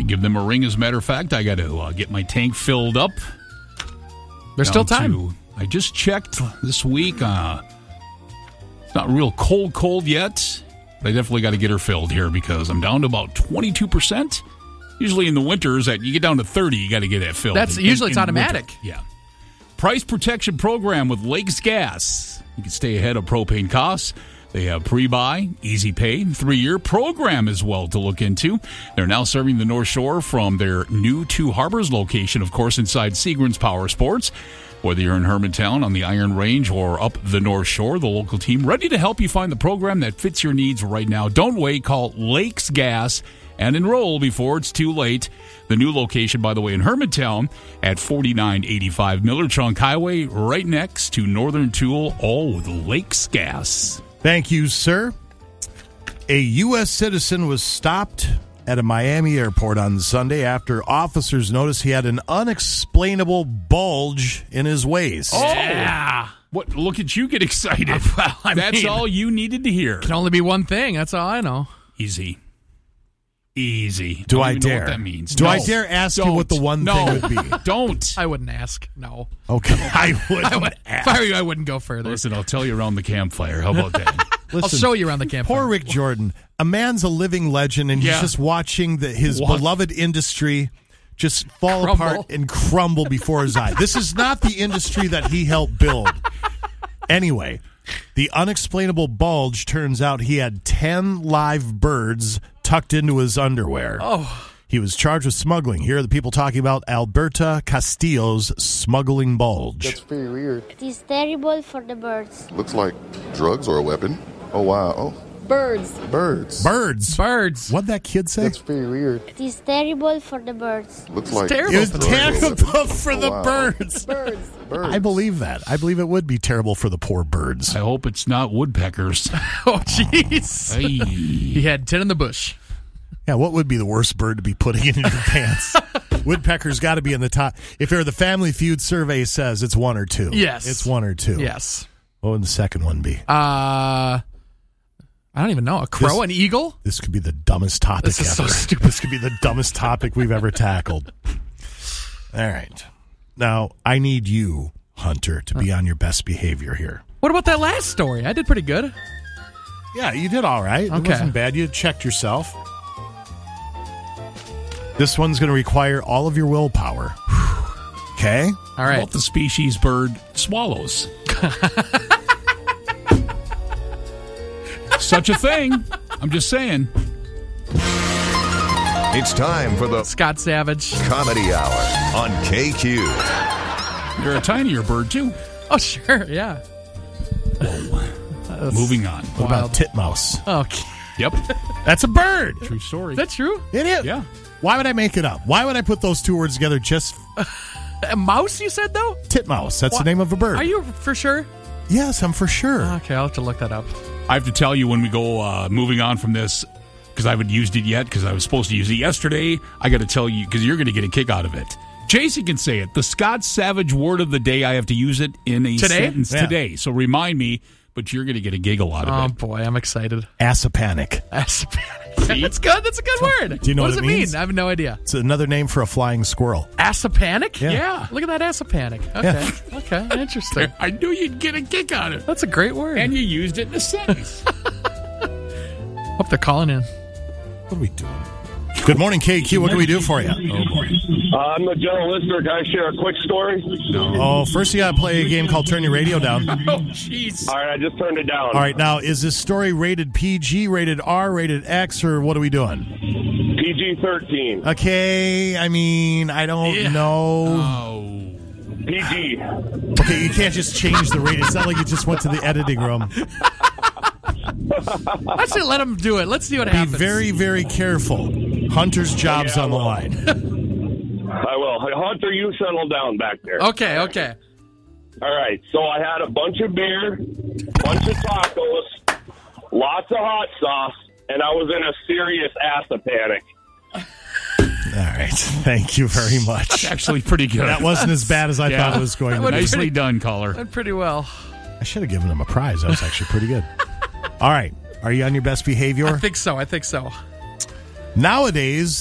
Give them a ring. As a matter of fact, I got to get my tank filled up. There's still time. I just checked this week. It's not real cold yet, but I definitely got to get her filled here because I'm down to about 22%. Usually in the winters, you get down to 30, you got to get that filled. It's automatic. Winter. Yeah. Price protection program with Lakes Gas. You can stay ahead of propane costs. They have pre-buy, easy pay, 3-year program as well to look into. They're now serving the North Shore from their new Two Harbors location, of course, inside Seagram's Power Sports. Whether you're in Hermantown on the Iron Range or up the North Shore, the local team ready to help you find the program that fits your needs right now. Don't wait. Call Lakes Gas and enroll before it's too late. The new location, by the way, in Hermantown at 4985 Miller Trunk Highway, right next to Northern Tool, all with Lakes Gas. Thank you, sir. A U.S. citizen was stopped at a Miami airport on Sunday after officers noticed he had an unexplainable bulge in his waist. Oh, yeah. What? Look at you get excited. Well, That's all you needed to hear. Can only be one thing. That's all I know. Easy. Do I dare? Know what that means. Do I dare ask you what the one thing would be? Don't. I wouldn't ask. No. Okay. I would ask. If I were you, I wouldn't go further. Listen, I'll tell you around the campfire. How about that? Listen, I'll show you around the campfire. Poor Rick Jordan. A man's a living legend, and he's just watching his beloved industry just fall apart and crumble before his eye. This is not the industry that he helped build. Anyway, the unexplainable bulge turns out he had 10 live birds tucked into his underwear. Oh. He was charged with smuggling. Here are the people talking about Alberta Castillo's smuggling bulge. That's very weird. It is terrible for the birds. Looks like drugs or a weapon. Oh, wow. Oh. Birds. What'd that kid say? That's very weird. It is terrible for the birds. Looks like terrible. It was terrible for the birds. Birds. I believe that. I believe it would be terrible for the poor birds. I hope it's not woodpeckers. Oh, jeez. Hey. He had 10 in the bush. Yeah, what would be the worst bird to be putting in your pants? Woodpecker's got to be in the top. If they're the Family Feud survey says it's 1 or 2. Yes. It's 1 or 2. Yes. What would the second one be? I don't even know. A crow, an eagle? This could be the dumbest topic This is ever. so stupid. This could be the dumbest topic we've ever tackled. All right. Now, I need you, Hunter, to be on your best behavior here. What about that last story? I did pretty good. Yeah, you did all right. It Okay. wasn't bad. You checked yourself. This one's going to require all of your willpower. Okay? All right. About the species bird swallows. Such a thing. I'm just saying. It's time for the Scott Savage Comedy Hour on KQ. You're a tinier bird, too. Oh, sure. Yeah. Moving on. What about titmouse? Okay. Yep. That's a bird. True story. Is that true? It is. Yeah. Why would I make it up? Why would I put those two words together just A mouse, you said, though? titmouse? That's the name of a bird. Are you for sure? Yes, I'm for sure. Okay, I'll have to look that up. I have to tell you when we go moving on from this, because I haven't used it yet, because I was supposed to use it yesterday. I got to tell you, because you're going to get a kick out of it. Jason can say it. The Scott Savage word of the day, I have to use it in a sentence today. So remind me, but you're going to get a giggle out of it. Oh, boy, I'm excited. Assapanic. Assapanic. That's good. That's a good word. Do you know what does it it means? mean? I have no idea. It's another name for a flying squirrel. Assapanic? Yeah. Look at that Assapanic. Okay. Okay. Interesting. I knew you'd get a kick out of it. That's a great word. And you used it in a sentence. Hope they're calling in. What are we doing? Good morning, KQ. What can we do for you? Oh, boy. I'm the general listener. Can I share a quick story? Oh, first you got to play a game called Turn Your Radio Down. Oh, jeez. All right, I just turned it down. All right, now, is this story rated PG, rated R, rated X, or what are we doing? PG-13. Okay, I mean, I don't know. Oh. PG. Okay, you can't just change the rating. It's not like you just went to the editing room. Let's let them do it. Let's see what Be happens. very, very careful. Hunter's job's on the line. I will. Hey, Hunter, you settle down back there. Okay. All right, so I had a bunch of beer, bunch of tacos, lots of hot sauce, and I was in a serious panic. All right, thank you very much. That's actually pretty good. That wasn't as bad as I thought it was going to be. Nicely done, caller. Went pretty well. I should have given him a prize. That was actually pretty good. All right, are you on your best behavior? I think so. Nowadays,